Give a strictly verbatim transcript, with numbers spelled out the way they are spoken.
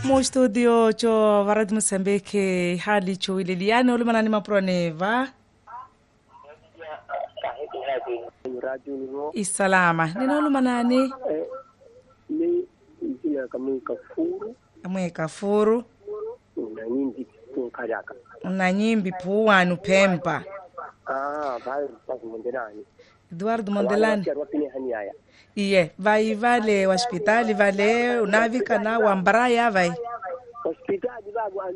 Mo studio cho varad Mozambique hali cho ililiano ulumana ni maproneva isalama nina ulumana ni ni ina kama kafuru amwe kafuru na nyimbi kunkaraka na nyimbi puwanu pempa ah vai pas mondelani Eduardo Mondelani haniaya iye vai vale hospitali vale unavika na wambaraya vai hospitali babu